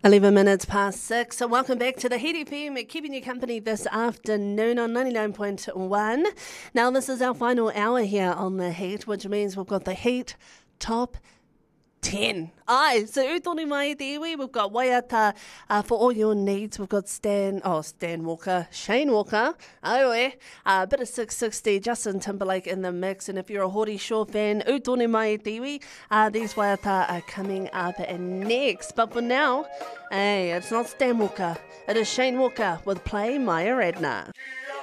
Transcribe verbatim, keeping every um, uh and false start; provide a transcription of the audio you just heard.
eleven minutes past six. So welcome back to the Heat F M, keeping you company this afternoon on ninety-nine point one. Now, this is our final hour here on the Heat, which means we've got the Heat Top ten. Ai, so utoni mai te iwi, we've got Waiata uh, for all your needs. We've got Stan, oh, Stan Walker, Shane Walker, aoe, a uh, bit of six sixty, Justin Timberlake in the mix. And if you're a Hori Shaw fan, utoni mai te iwi, uh, these Waiata are coming up next. But for now, hey, it's not Stan Walker, it is Shane Walker with Play Maya Edna.